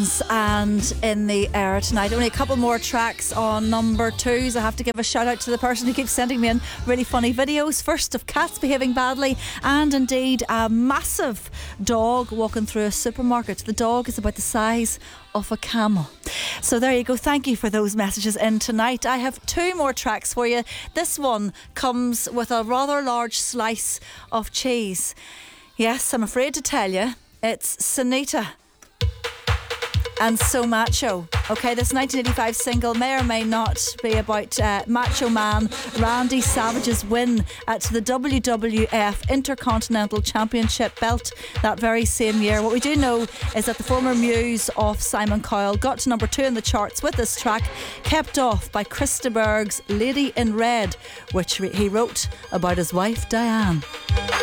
ones and in the air tonight. Only a couple more tracks on number 2s. I have to give a shout out to the person who keeps sending me in really funny videos. First of cats behaving badly, and indeed a massive dog walking through a supermarket. The dog is about the size of a camel. So there you go. Thank you for those messages in tonight. I have 2 more tracks for you. This one comes with a rather large slice of cheese. Yes, I'm afraid to tell you, it's Sunita and So Macho. Okay, this 1985 single may or may not be about Macho Man Randy Savage's win at the WWF Intercontinental Championship belt that very same year. What we do know is that the former muse of Simon Cowell got to number 2 in the charts with this track, kept off by Chris de Burgh's Lady in Red, which he wrote about his wife Diane.